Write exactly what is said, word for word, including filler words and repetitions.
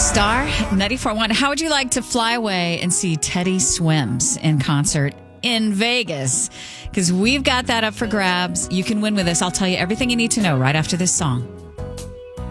Star ninety-four point one. How would you like to fly away and see Teddy Swims in concert in Vegas? Because we've got that up for grabs. You can win with us. I'll tell you everything you need to know right after this song.